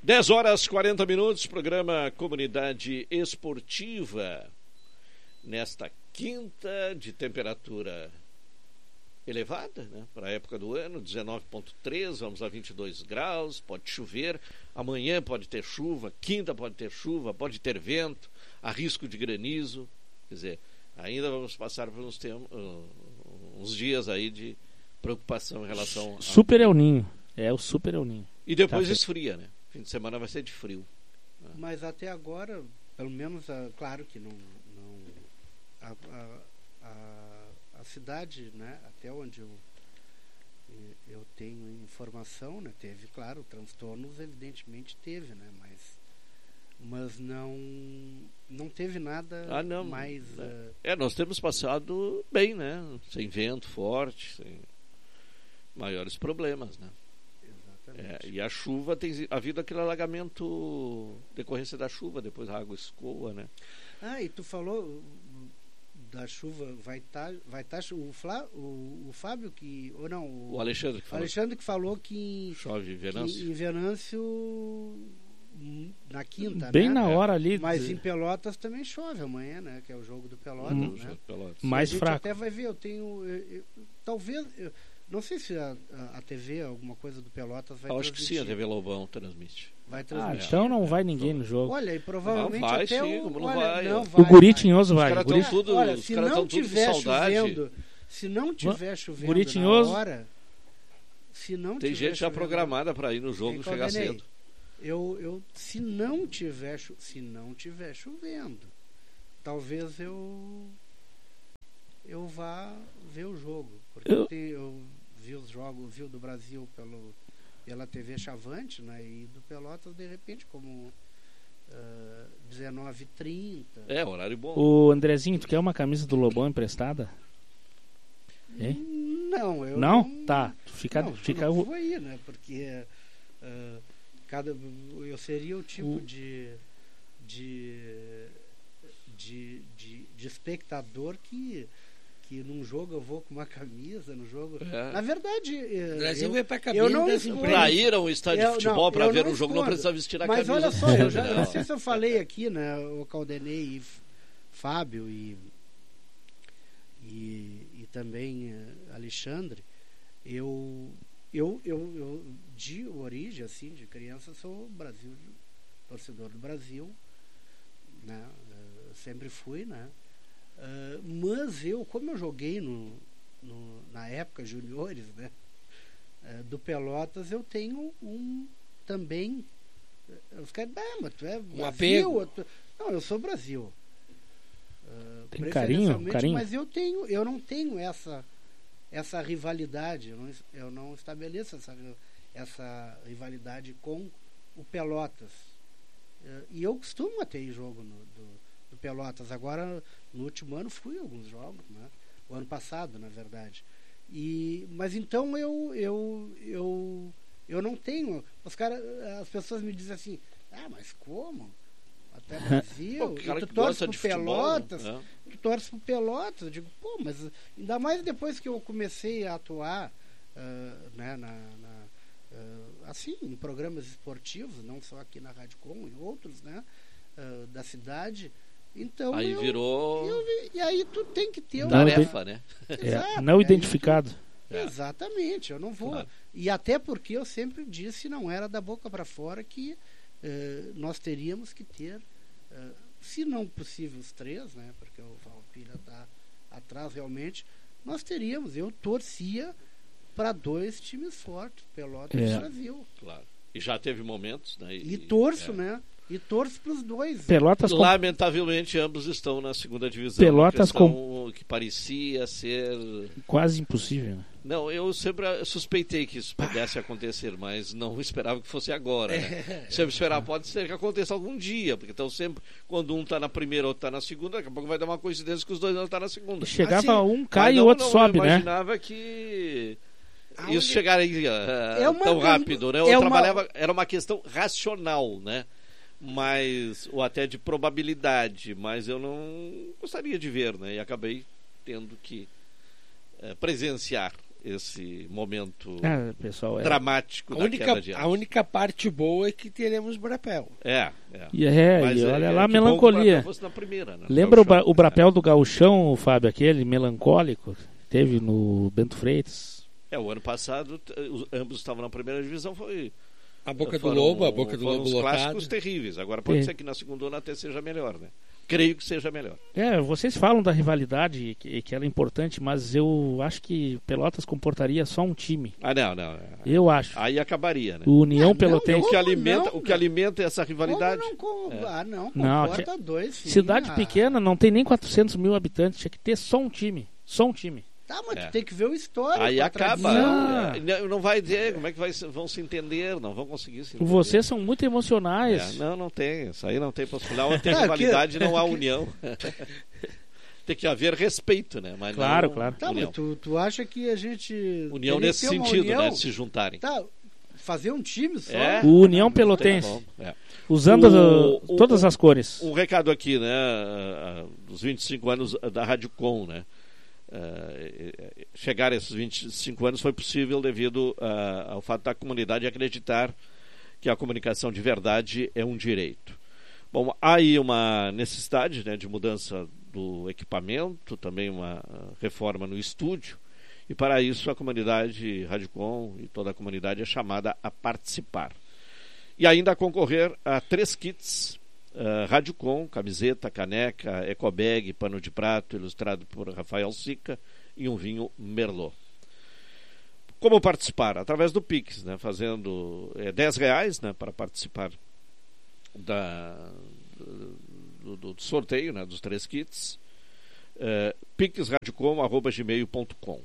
10h40, programa Comunidade Esportiva. Nesta quinta de temperatura elevada, né, para a época do ano, 19,3, vamos a 22 graus, pode chover, amanhã pode ter chuva, quinta pode ter chuva, pode ter vento, há risco de granizo, quer dizer, ainda vamos passar por uns dias aí de preocupação em relação a... Super El Ninho, o Super El Ninho. E depois esfria, né? Fim de semana vai ser de frio. Mas até agora, pelo menos, claro que não a cidade, né, até onde eu tenho informação, né, teve, claro, transtornos evidentemente teve, né, mas não teve nada mais... nós temos passado bem, né, sem vento forte, sem maiores problemas, né. E a chuva, tem havido aquele alagamento decorrência da chuva, depois a água escoa, né. E tu falou da chuva, vai estar o Fábio que, ou não, o Alexandre que falou que chove em Venâncio na quinta, bem, né? na hora ali, mas em Pelotas também chove amanhã, né, que é o jogo do Pelotas, né? Pelotas. Mais a gente fraco. até vai ver, talvez, não sei se a TV, alguma coisa do Pelotas vai acho que sim, a TV Lobão transmite. Vai transmitir. Então não vai ninguém no jogo. Olha, e provavelmente vai, até sim, como não vai. O Guri Tinhoso vai. Os caras estão Olha, tudo, se não tiver chovendo, Guri Tinhoso, na hora, se não tem tiver gente já programada para ir no jogo e chegar cedo. Se não tiver chovendo, talvez eu vá ver o jogo, porque eu vi os jogos, vi o do Brasil pela TV Chavante, né, e do Pelotas, de repente, como 19h30. Horário bom. O Andrezinho, tu quer uma camisa do Lobão emprestada? Não, eu não? Tá, fica não vou aí, né, porque eu seria o tipo de espectador que num jogo eu vou com uma camisa, no jogo... Na verdade... O Brasil vai pra cabine, eu não para ir a um estádio de futebol para ver um jogo não precisa vestir a camisa. Mas olha só, eu não sei se eu falei aqui, né, o Caldenei e Fábio e também Alexandre, eu de origem, assim, de criança, sou torcedor do Brasil, né, sempre fui, né. Mas como eu joguei na época juniores, né, do Pelotas, eu tenho também os caras, mas tu é Brasil, não, eu sou Brasil, tem carinho, mas eu não tenho essa rivalidade, eu não estabeleço essa rivalidade com o Pelotas, e eu costumo até ir jogo do Pelotas. Agora, no último ano, fui a alguns jogos, né? O ano passado, na verdade. Mas então eu não tenho. As pessoas me dizem assim, mas como? Até Brasil, e tu torce pro Pelotas, né? Tu torce pro Pelotas. Eu digo, mas ainda mais depois que eu comecei a atuar, né, assim, em programas esportivos, não só aqui na Rádio Com, em outros, né, da cidade. Então aí virou... e aí tu tem que ter uma tarefa, né? Não identificado. Exatamente, eu não vou. Claro. E até porque eu sempre disse, não era da boca para fora, que nós teríamos que ter, se não possível os 3, né? Porque o Valpira está atrás realmente, nós teríamos, eu torcia para 2 times fortes, Pelotas e Brasil. Claro. E já teve momentos, né? E torço, né? E torço para os 2. Pelotas lamentavelmente ambos estão na segunda divisão. Pelotas que parecia ser quase impossível, né? Não, eu sempre suspeitei que isso pudesse acontecer, mas não esperava que fosse agora, né? Sempre esperava, pode ser que aconteça algum dia, porque então sempre, quando um está na primeira ou está na segunda, daqui a pouco vai dar uma coincidência que os 2 não estão na segunda. Chegava um, cai e o outro sobe, né? Eu imaginava que isso chegaria tão rápido, né? Era uma questão racional, né? Ou até de probabilidade, mas eu não gostaria de ver, né? E acabei tendo que presenciar esse momento pessoal, dramático da queda de A única parte boa é que teremos Brapel. E olha lá a melancolia. Na primeira, né? Lembra o Brapel do Gauchão, Fábio, aquele melancólico que teve no Bento Freitas? O ano passado ambos estavam na primeira divisão, foi a Boca do Lobo lotada. Clássicos terríveis. Agora pode ser que na segunda ou na terceira seja melhor, né? Creio que seja melhor. Vocês falam da rivalidade, que ela é importante, mas eu acho que Pelotas comportaria só um time. Não. Eu acho. Aí acabaria, né? O União Pelotense. O que alimenta essa rivalidade. Comporta dois. Cidade pequena, não tem nem 400 mil habitantes, tinha que ter só um time. Só um time. Tá, mas tu tem que ver o histórico. Aí acaba. Não vai dizer como é que vão se entender, não vão conseguir se entender. Vocês são muito emocionais. Não tem. Isso aí não tem possibilidade. Onde tem rivalidade, não há união. Tem que haver respeito, né? Mas claro. Tá, mas tu acha que a gente. União nesse sentido, né? De se juntarem. Tá, fazer um time só. O União Pelotense. Usando todas as cores. Um recado aqui, né? Dos 25 anos da Rádio Com, né? Chegar a esses 25 anos foi possível devido ao fato da comunidade acreditar que a comunicação de verdade é um direito. Bom, há aí uma necessidade, né, de mudança do equipamento, também uma reforma no estúdio, e para isso a comunidade Radicom e toda a comunidade é chamada a participar. E ainda a concorrer a 3 kits Radicom, camiseta, caneca, ecobag, pano de prato, ilustrado por Rafael Sica, e um vinho Merlot. Como participar? Através do Pix, né? Fazendo R$10, né, para participar do sorteio, né, dos 3 kits. pixradicom@gmail.com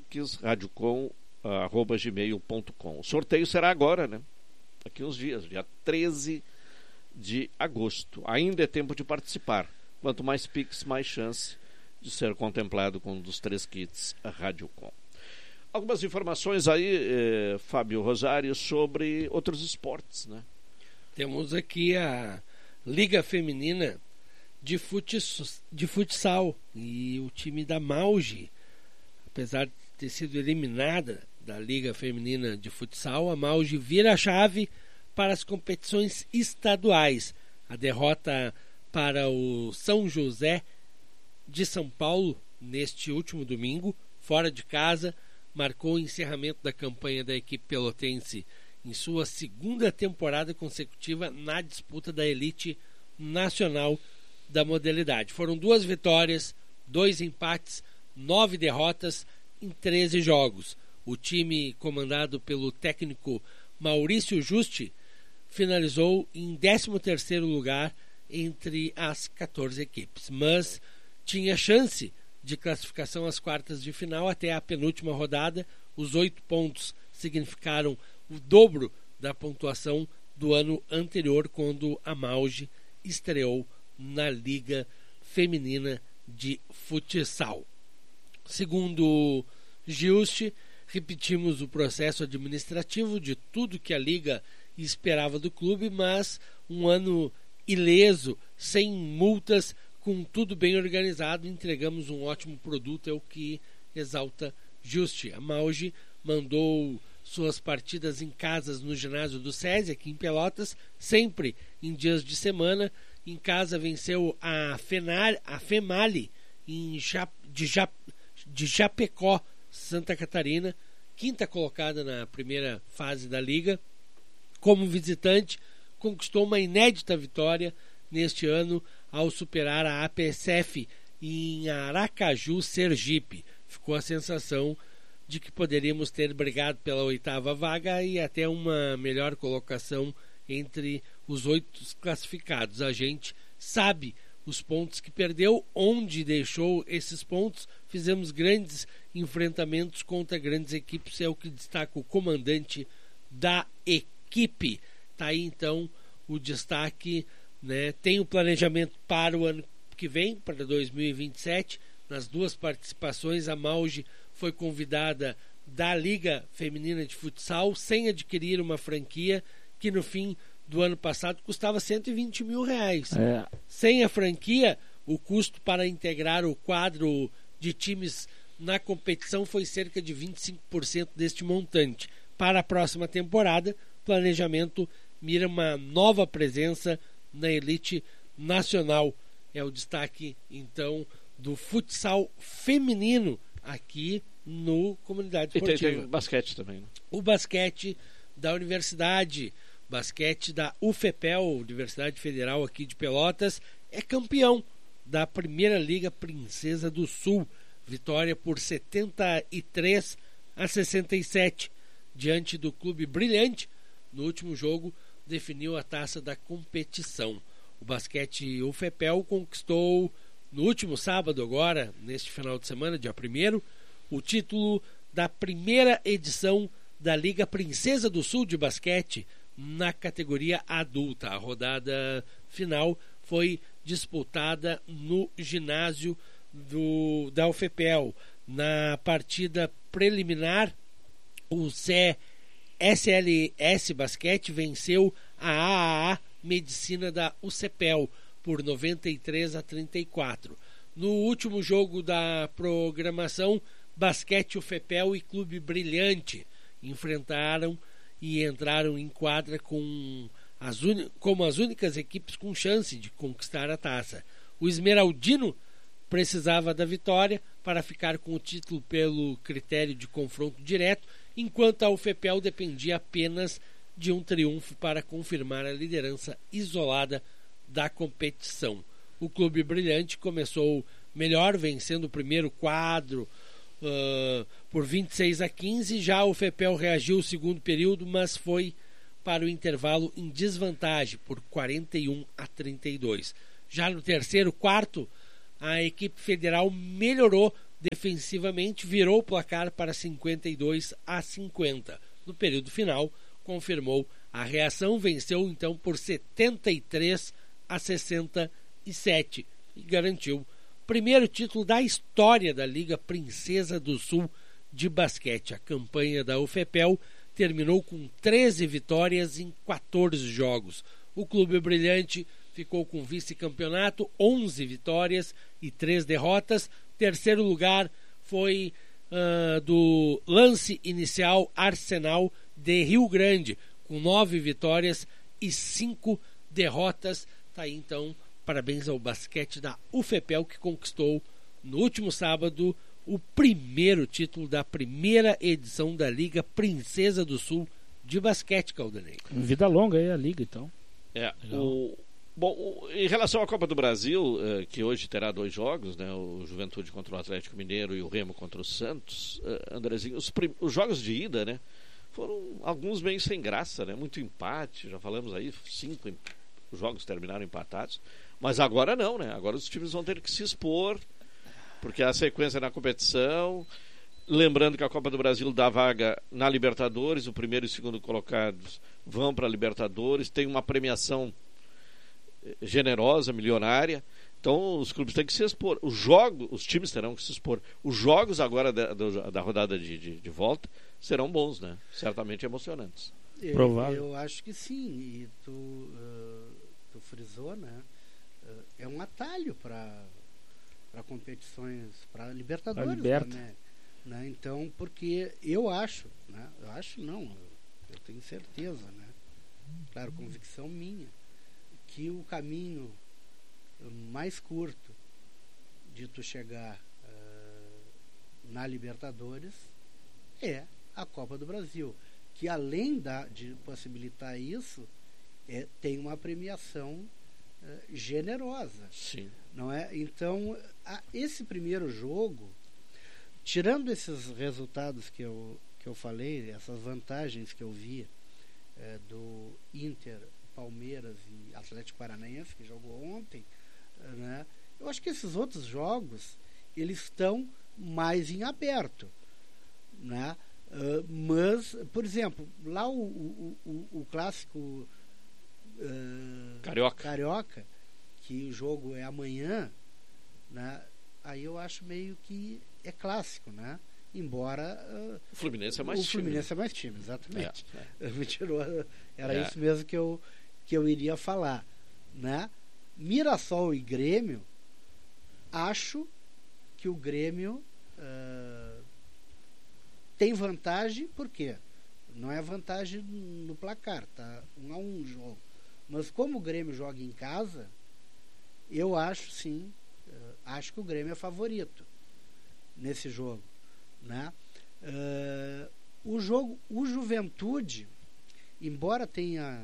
pixradicom@gmail.com. O sorteio será agora, né? Daqui uns dias, dia 13 de agosto. Ainda é tempo de participar. Quanto mais Pix, mais chance de ser contemplado com um dos 3 kits Radiocom. Algumas informações aí, Fábio Rosário, sobre outros esportes, né? Temos aqui a Liga Feminina de futsal e o time da Mauge, apesar de ter sido eliminada da Liga Feminina de Futsal, a Mauge vira a chave para as competições estaduais. A derrota para o São José de São Paulo neste último domingo, fora de casa, marcou o encerramento da campanha da equipe pelotense em sua segunda temporada consecutiva na disputa da elite nacional da modalidade. Foram 2 vitórias, 2 empates, 9 derrotas em 13 jogos. O time comandado pelo técnico Maurício Juste finalizou em 13º lugar entre as 14 equipes, mas tinha chance de classificação às quartas de final até a penúltima rodada. Os 8 pontos significaram o dobro da pontuação do ano anterior, quando a Mauge estreou na Liga Feminina de Futsal. Segundo Juste, repetimos o processo administrativo de tudo que a Liga esperava do clube, mas um ano ileso, sem multas, com tudo bem organizado, entregamos um ótimo produto, é o que exalta Juste. A Mauge mandou suas partidas em casas no ginásio do SESI, aqui em Pelotas, sempre em dias de semana. Em casa venceu a Female de Japecó, Santa Catarina, 5ª colocada na primeira fase da Liga. Como visitante, conquistou uma inédita vitória neste ano ao superar a APSF em Aracaju, Sergipe. Ficou a sensação de que poderíamos ter brigado pela 8ª vaga e até uma melhor colocação entre os 8 classificados. A gente sabe os pontos que perdeu, onde deixou esses pontos. Fizemos grandes enfrentamentos contra grandes equipes, é o que destaca o comandante da equipe. Tá aí então o destaque, né? Tem o planejamento para o ano que vem, para 2027. Nas 2 participações, a Mauge foi convidada da Liga Feminina de Futsal sem adquirir uma franquia que no fim do ano passado custava R$120 mil. Sem a franquia, o custo para integrar o quadro de times na competição foi cerca de 25% deste montante. Para a próxima temporada, o planejamento mira uma nova presença na elite nacional. É o destaque, então, do futsal feminino aqui no Comunidade Esportiva. E tem basquete também, né? O basquete da Universidade, basquete da UFPEL, Universidade Federal aqui de Pelotas, é campeão da Primeira Liga Princesa do Sul. Vitória por 73-67 diante do Clube Brilhante. No último jogo, definiu a taça da competição. O basquete UFPEL conquistou no último sábado agora, neste final de semana, dia 1º, o título da primeira edição da Liga Princesa do Sul de basquete na categoria adulta. A rodada final foi disputada no ginásio da UFPEL. Na partida preliminar, o SLS Basquete venceu a AAA Medicina da UCPEL por 93-34. No último jogo da programação, Basquete UFPEL e Clube Brilhante enfrentaram e entraram em quadra como as únicas equipes com chance de conquistar a taça. O Esmeraldino precisava da vitória para ficar com o título pelo critério de confronto direto, enquanto a UFPEL dependia apenas de um triunfo para confirmar a liderança isolada da competição. O Clube Brilhante começou melhor, vencendo o primeiro quadro por 26-15. Já o UFPEL reagiu o segundo período, mas foi para o intervalo em desvantagem por 41-32. Já no terceiro quarto, a equipe federal melhorou defensivamente, virou o placar para 52-50. No período final, confirmou a reação, venceu então por 73-67 e garantiu o primeiro título da história da Liga Princesa do Sul de basquete. A campanha da UFPEL terminou com 13 vitórias em 14 jogos. O Clube Brilhante ficou com vice-campeonato, 11 vitórias e 3 derrotas. Terceiro lugar foi do lance inicial Arsenal de Rio Grande, com 9 vitórias e 5 derrotas. Tá aí então, parabéns ao basquete da UFPEL, que conquistou no último sábado o primeiro título da primeira edição da Liga Princesa do Sul de basquete, Caldanei. Vida longa aí a Liga, então. Bom, em relação à Copa do Brasil, que hoje terá 2 jogos, né, o Juventude contra o Atlético Mineiro e o Remo contra o Santos, Andrezinho, os jogos de ida, né, foram alguns meio sem graça, né, muito empate, já falamos aí, 5 jogos terminaram empatados, mas agora não, né, agora os times vão ter que se expor, porque a sequência na competição, lembrando que a Copa do Brasil dá vaga na Libertadores, o primeiro e o segundo colocados vão para a Libertadores, tem uma premiação generosa, milionária. Então os clubes têm que se expor. Os times terão que se expor. Os jogos agora da rodada de volta serão bons, né? Certamente emocionantes. Provável. Eu acho que sim. E tu frisou, né? É um atalho para competições, para Libertadores, né? Então, porque eu acho, né? Eu acho não, eu tenho certeza, né? Claro, convicção minha, que o caminho mais curto de tu chegar na Libertadores é a Copa do Brasil, que além de possibilitar isso, tem uma premiação generosa. Sim. Não é? Então, esse primeiro jogo, tirando esses resultados que eu falei, essas vantagens que eu vi do Inter, Palmeiras e Atlético Paranaense, que jogou ontem, né? Eu acho que esses outros jogos eles estão mais em aberto, né? Mas, por exemplo, lá o clássico Carioca, que o jogo é amanhã, né? Aí eu acho meio que é clássico, né? Embora o Fluminense é mais time. Fluminense é mais time, exatamente. Me tirou, era isso mesmo que eu iria falar, né? Mirassol e Grêmio, acho que o Grêmio tem vantagem, por quê? Não é vantagem no placar, tá 1-1 o jogo. Mas como o Grêmio joga em casa, eu acho sim, acho que o Grêmio é favorito nesse jogo, né? O Juventude, embora tenha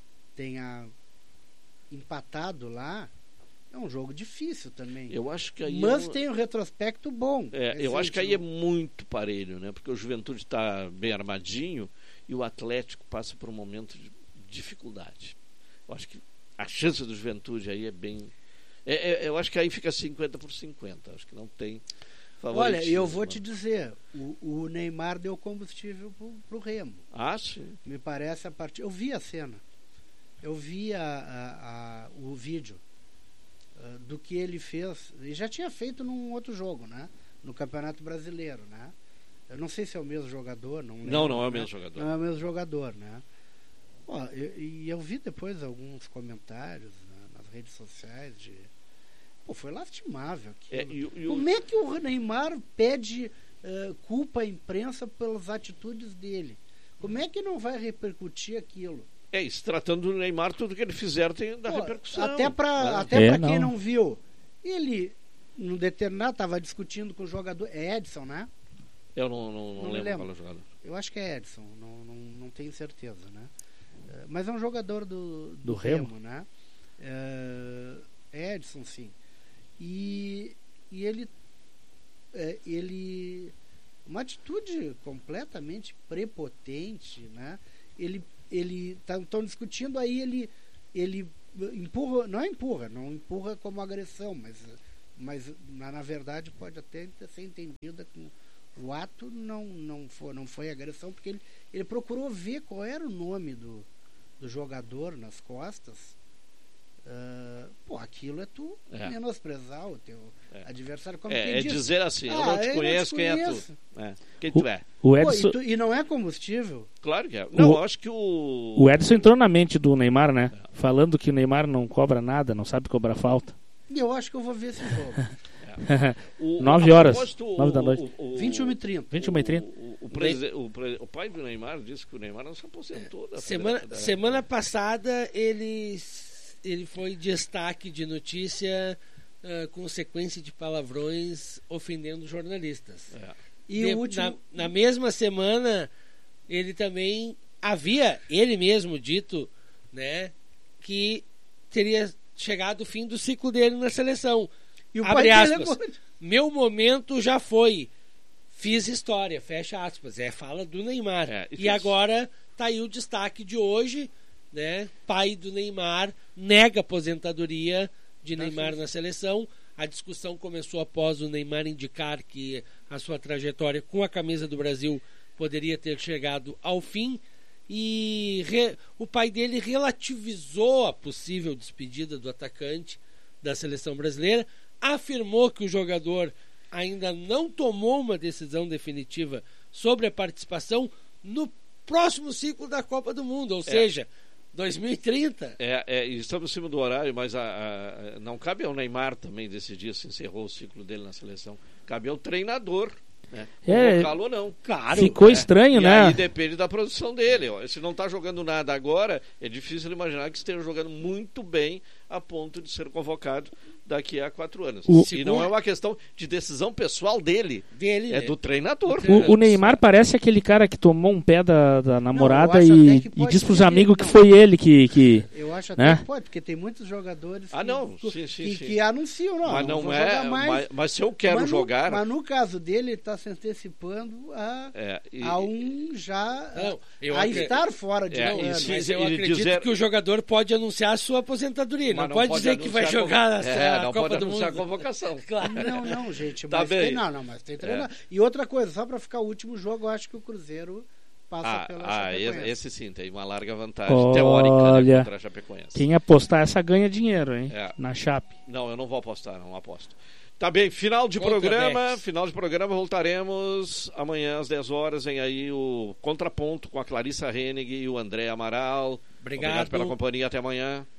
empatado lá, é um jogo difícil também. Eu acho que aí mas tem um retrospecto bom. eu acho que aí é muito parelho, né? Porque o Juventude está bem armadinho e o Atlético passa por um momento de dificuldade. Eu acho que a chance do Juventude aí é bem... eu acho que aí fica 50-50. Acho que não tem favoritismo. Olha, eu vou te dizer, o Neymar deu combustível pro Remo. Ah, sim. Me parece a partir... Eu vi a cena. Eu vi o vídeo do que ele fez. E já tinha feito num outro jogo, né? No Campeonato Brasileiro, né? Eu não sei se é o mesmo jogador. Não é o mesmo jogador. Não é o mesmo jogador, né? Ó, eu vi depois alguns comentários, né, nas redes sociais de... Pô, foi lastimável aquilo. Como é que o Neymar pede culpa à imprensa pelas atitudes dele? Como é que não vai repercutir aquilo? Se tratando do Neymar, tudo que ele fizer tem da repercussão. Até para quem não viu, ele, no determinado, estava discutindo com o jogador. É Edson, né? Eu não lembro qual é o jogador. Eu acho que é Edson, não tenho certeza, né? Mas é um jogador do Remo, né? É Edson, sim. E ele uma atitude completamente prepotente, né? Ele estão discutindo, aí ele empurra, não empurra como agressão, mas na verdade pode até ser entendida como o ato não foi agressão, porque ele procurou ver qual era o nome do jogador nas costas. Aquilo é tu menosprezar o teu adversário, como quem diz. Dizer assim, eu não te conheço, quem é tu? Quem tu é? O Edson... e não é combustível? Claro que é. Não, eu acho que o Edson entrou na mente do Neymar, né? Falando que o Neymar não cobra nada, não sabe cobrar falta. E eu acho que eu vou ver esse jogo. 9 horas, 9 da noite. 21h30. 21h30. O pai do Neymar disse que o Neymar não se aposentou. Semana passada ele foi destaque de notícia com sequência de palavrões ofendendo jornalistas. E na mesma semana ele também havia ele mesmo dito, né, que teria chegado o fim do ciclo dele na seleção. E o Abre pai aspas, meu momento já foi, fiz história, fecha aspas, fala do Neymar. E agora tá aí o destaque de hoje, né? Pai do Neymar nega aposentadoria de Neymar na seleção. A discussão começou após o Neymar indicar que a sua trajetória com a camisa do Brasil poderia ter chegado ao fim, e o pai dele relativizou a possível despedida do atacante da seleção brasileira, afirmou que o jogador ainda não tomou uma decisão definitiva sobre a participação no próximo ciclo da Copa do Mundo, ou seja, 2030. Estamos em cima do horário, mas não cabe ao Neymar também decidir se encerrou o ciclo dele na seleção. Cabe ao treinador, né? Colocá-lo ou não. Claro, ficou estranho, né? Aí depende da produção dele. Se não está jogando nada agora, é difícil imaginar que esteja jogando muito bem a ponto de ser convocado daqui a 4 anos. E não é uma questão de decisão pessoal dele, é do treinador. O Neymar parece aquele cara que tomou um pé da namorada e diz pros amigos que foi ele que eu acho até que pode, porque tem muitos jogadores que anunciam, mas não é, mas se eu quero jogar... Mas no caso dele, ele está se antecipando a estar fora de ano. Mas eu acredito que o jogador pode anunciar a sua aposentadoria, não pode dizer que vai jogar a Copa do Mundo. A convocação. Claro. Não, gente. Tá mas bem. Mas tem treinador. E outra coisa, só para ficar o último jogo, eu acho que o Cruzeiro passa pela Chapecoense. Esse sim, tem uma larga vantagem teórica, né, contra a Chapecoense. Quem apostar essa ganha dinheiro, hein? Na Chape. Não, eu não vou apostar, não aposto. Tá bem, final de programa, voltaremos amanhã às 10 horas, vem aí o Contraponto com a Clarissa Hennig e o André Amaral. Obrigado pela companhia, até amanhã.